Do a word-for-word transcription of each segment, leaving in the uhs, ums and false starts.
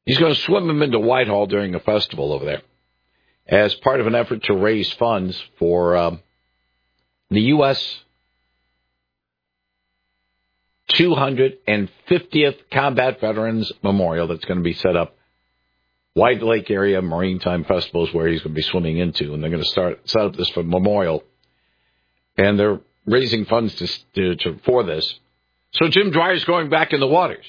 He's going to swim him into Whitehall during a festival over there as part of an effort to raise funds for um, the U S two hundred fiftieth Combat Veterans Memorial that's going to be set up. White Lake area Maritime Festival is where he's going to be swimming into, and they're going to start set up this for memorial. And they're raising funds to, to, to for this. So Jim Dwyer's going back in the waters.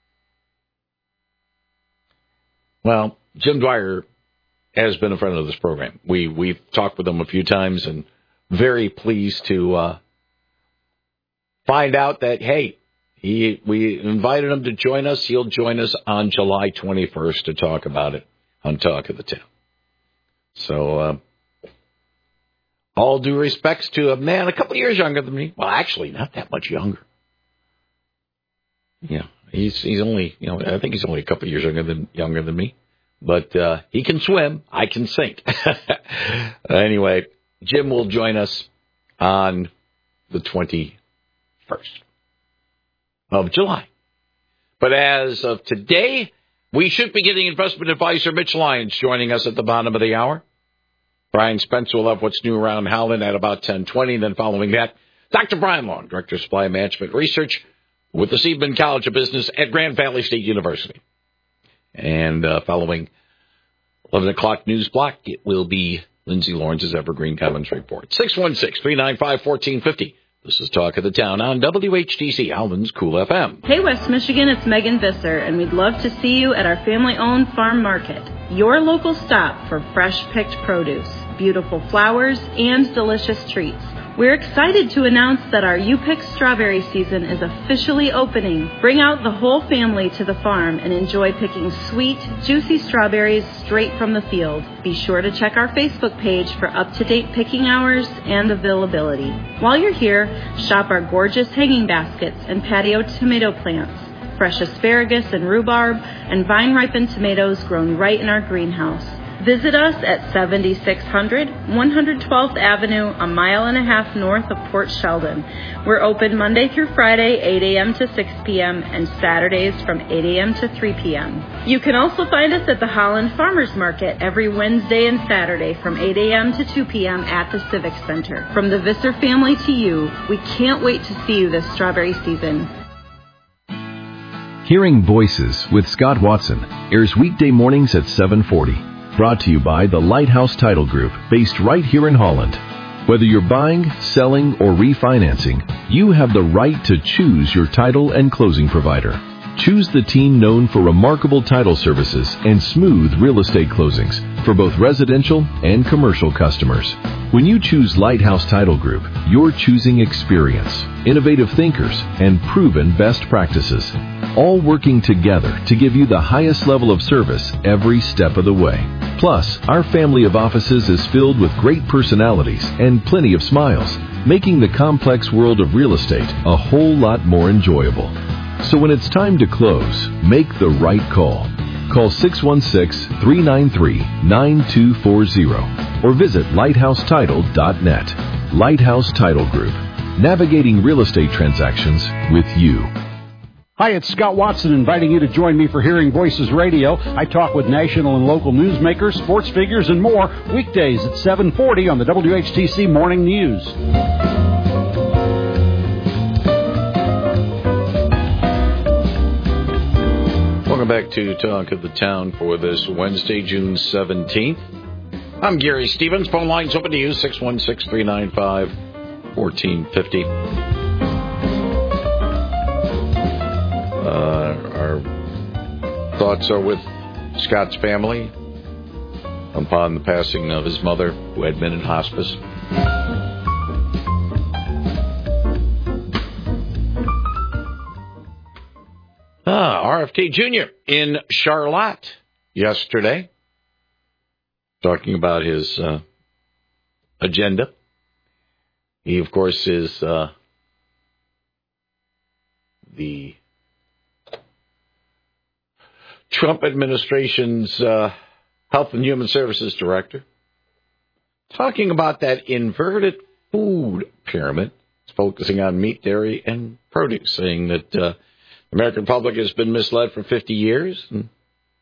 Well, Jim Dwyer has been a friend of this program. We, we've talked with him a few times and very pleased to uh, find out that, hey, he we invited him to join us. He'll join us on July twenty-first to talk about it on Talk of the Town. So, uh, all due respects to a man a couple years younger than me. Well, actually, not that much younger. Yeah, he's he's only, you know, I think he's only a couple years younger than younger than me. But uh, he can swim. I can sink. Anyway, Jim will join us on the twenty-first of July. But as of today, we should be getting investment advisor Mitch Lyons joining us at the bottom of the hour. Brian Spencer will have what's new around Howland at about ten twenty. Then following that, Doctor Brian Long, Director of Supply Management Research with the Seidman College of Business at Grand Valley State University. And uh, following eleven o'clock news block, it will be Lindsay Lawrence's Evergreen Commons Report. six one six, three nine five, one four five zero. This is Talk of the Town on W H T C, Howland's Cool F M. Hey, West Michigan, it's Megan Visser, and we'd love to see you at our family-owned farm market, your local stop for fresh-picked produce, beautiful flowers, and delicious treats. We're excited to announce that our U-Pick strawberry season is officially opening. Bring out the whole family to the farm and enjoy picking sweet, juicy strawberries straight from the field. Be sure to check our Facebook page for up-to-date picking hours and availability. While you're here, shop our gorgeous hanging baskets and patio tomato plants, fresh asparagus and rhubarb, and vine-ripened tomatoes grown right in our greenhouse. Visit us at seventy-six hundred one hundred twelfth Avenue, a mile and a half north of Port Sheldon. We're open Monday through Friday, eight a.m. to six p.m., and Saturdays from eight a.m. to three p.m. You can also find us at the Holland Farmers Market every Wednesday and Saturday from eight a.m. to two p.m. at the Civic Center. From the Visser family to you, we can't wait to see you this strawberry season. Hearing Voices with Scott Watson airs weekday mornings at seven forty. Brought to you by the Lighthouse Title Group, based right here in Holland. Whether you're buying, selling, or refinancing, you have the right to choose your title and closing provider. Choose the team known for remarkable title services and smooth real estate closings for both residential and commercial customers. When you choose Lighthouse Title Group, you're choosing experience, innovative thinkers, and proven best practices, all working together to give you the highest level of service every step of the way. Plus, our family of offices is filled with great personalities and plenty of smiles, making the complex world of real estate a whole lot more enjoyable. So when it's time to close, make the right call. Call six one six, three nine three, nine two four zero or visit lighthouse title dot net. Lighthouse Title Group, navigating real estate transactions with you. Hi, it's Scott Watson inviting you to join me for Hearing Voices Radio. I talk with national and local newsmakers, sports figures, and more weekdays at seven forty on the W H T C Morning News. Welcome back to Talk of the Town for this Wednesday, June seventeenth. I'm Gary Stevens. Phone lines open to you, six one six, three nine five, one four five zero. Uh, our thoughts are with Scott's family upon the passing of his mother, who had been in hospice. Ah, R F K Junior in Charlotte yesterday, talking about his uh, agenda. He, of course, is uh, the Trump administration's uh, Health and Human Services Director, talking about that inverted food pyramid, focusing on meat, dairy, and produce, saying that uh, the American public has been misled for fifty years, and